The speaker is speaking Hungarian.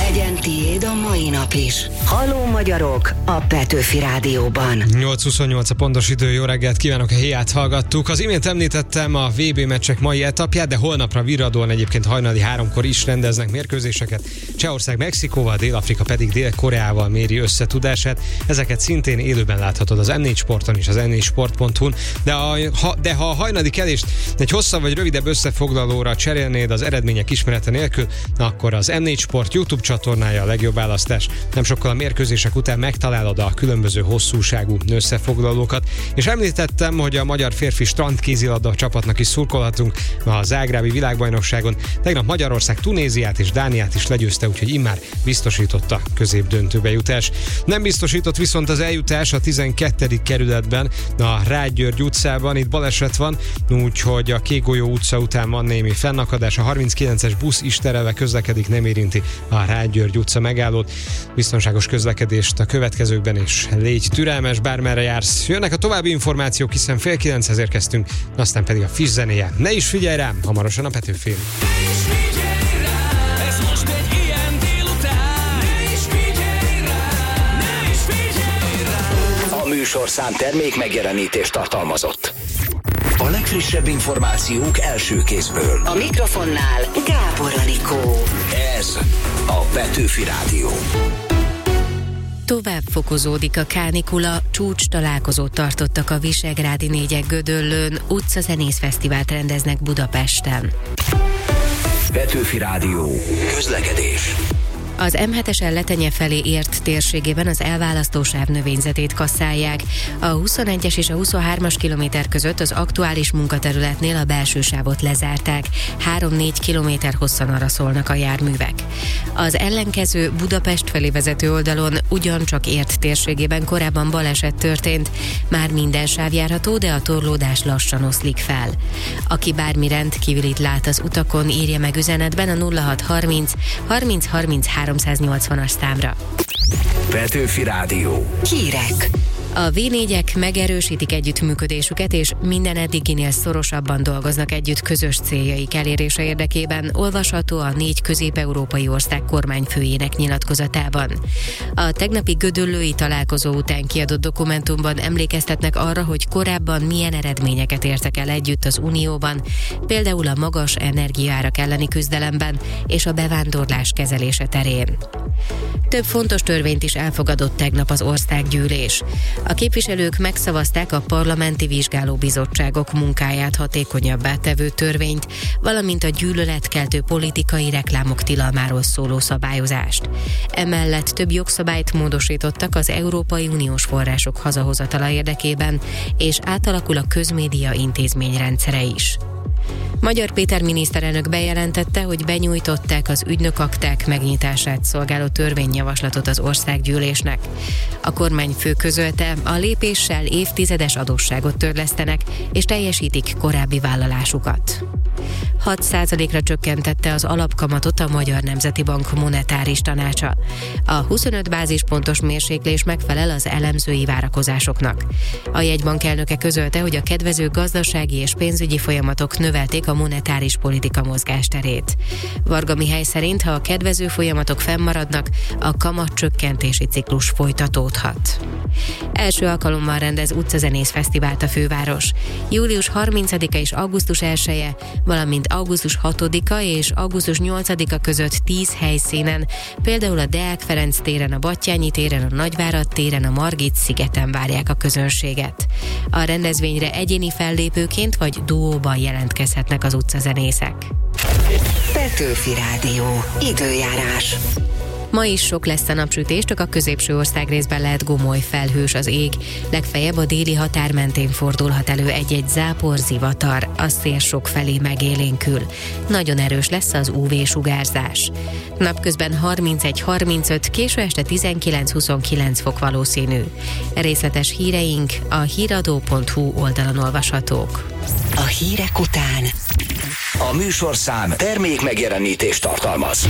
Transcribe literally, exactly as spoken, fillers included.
Legyen tiéd a mai nap is. Halló magyarok a Petőfi Rádióban. nyolc huszonnyolc a pontos idő, jó reggelt kívánok, a héját hallgattuk. Az imént említettem a vé bé meccsek mai etapját, de holnapra Virradón egyébként hajnali háromkor is rendeznek mérkőzéseket. Csehország Mexikóval, Dél-Afrika pedig Dél-Koreával méri összetudását. Ezeket szintén élőben láthatod az em négy Sporton és az em négy sport pont hu-n. De, a, ha, de ha a hajnali kelést egy hosszabb vagy rövidebb összefoglalóra cserélnéd az eredmények ismerete nélkül, akkor az em négy Sport YouTube csatornája a legjobb választás. Nem sokkal a mérkőzések után megtalálod a különböző hosszúságú összefoglalókat. És említettem, hogy a magyar férfi strandkézilabda csapatnak is szurkolhatunk a zágrábi világbajnokságon. Tegnap Magyarország Tunéziát és Dániát is legyőzte, úgyhogy immár biztosított a középdöntőbe jutás. Nem biztosított viszont az eljutás a tizenkettedik kerületben, a Rágy-György utcában. Itt baleset van, úgyhogy a Kékgolyó utca után van némi fennakadás. A harminckilences busz is terelve közlekedik, nem érinti a Rágy-György utca megállót. Biztonságos közlekedést a következőkben, és légy türelmes, bármerre jársz. Jönnek a további információk, hiszen fél kilenchez érkeztünk, aztán pedig a friss zenéje. Ne is figyelj rám, hamarosan a Petőfin. A műsorszám termék megjelenítést tartalmazott. A legfrissebb információk első kézből. A mikrofonnál Gábor Anikó. Ez a Petőfi Rádió. Tovább fokozódik a kánikula, csúcs találkozót tartottak a Visegrádi négyek Gödöllőn, utcazenész fesztivált rendeznek Budapesten. Petőfi Rádió. Közlekedés. Az em hetesen Letenye felé ért térségében az elválasztósáv növényzetét kasszálják. A huszonegyes és a huszonhármas kilométer között az aktuális munkaterületnél a belső sávot lezárták. három-négy kilométer hosszan araszolnak a járművek. Az ellenkező Budapest felé vezető oldalon ugyancsak ért térségében korábban baleset történt. Már minden sáv járható, de a torlódás lassan oszlik fel. Aki bármi rendkíválit lát az utakon, írja meg üzenetben a nulla hat harminc harminc harminchárom háromszáznyolcvanas számra. Petőfi Rádió. Hírek. A vé négyek megerősítik együttműködésüket, és minden eddiginél szorosabban dolgoznak együtt közös céljaik elérése érdekében, olvasható a négy közép-európai ország kormányfőjének nyilatkozatában. A tegnapi gödöllői találkozó után kiadott dokumentumban emlékeztetnek arra, hogy korábban milyen eredményeket értek el együtt az Unióban, például a magas energiaárak elleni küzdelemben és a bevándorlás kezelése terén. Több fontos törvényt is elfogadott tegnap az országgyűlés. A képviselők megszavazták a parlamenti vizsgálóbizottságok munkáját hatékonyabbá tevő törvényt, valamint a gyűlöletkeltő politikai reklámok tilalmáról szóló szabályozást. Emellett több jogszabályt módosítottak az Európai Uniós források hazahozatala érdekében, és átalakul a közmédia intézményrendszere is. Magyar Péter miniszterelnök bejelentette, hogy benyújtották az ügynökakták megnyitását szolgáló törvényjavaslatot az országgyűlésnek. A kormányfő közölte, a lépéssel évtizedes adósságot törlesztenek, és teljesítik korábbi vállalásukat. hat százalékra csökkentette az alapkamatot a Magyar Nemzeti Bank monetáris tanácsa. A huszonöt bázispontos mérséklés megfelel az elemzői várakozásoknak. A jegybank elnöke közölte, hogy a kedvező gazdasági és pénzügyi folyamatok növelték a monetáris politika mozgásterét. Varga Mihály szerint, ha a kedvező folyamatok fennmaradnak, a kamatcsökkentési ciklus folytatódhat. Első alkalommal rendez utcazenész fesztivált a főváros. július harmincadika és augusztus elseje, valamint augusztus hatodika és augusztus nyolcadika között tíz helyszínen, például a Deák Ferenc téren, a Batthyány téren, a Nagyvárad téren, a Margit szigeten várják a közönséget. A rendezvényre egyéni fellépőként vagy duóban jelentkezhetnek az utcazenészek. Petőfi Rádió. Időjárás. Ma is sok lesz a napsütés, csak a középső országrészben lehet gomoly felhős az ég. Legfeljebb a déli határ mentén fordulhat elő egy-egy zápor, zivatar, a szél sok felé megélénkül. Nagyon erős lesz az ú vé-sugárzás. Napközben harmincegy-harmincöt, késő este tizenkilenc-huszonkilenc fok valószínű. Részletes híreink a híradó pont hu oldalon olvashatók. A hírek után A műsorszám termék megjelenítést tartalmaz.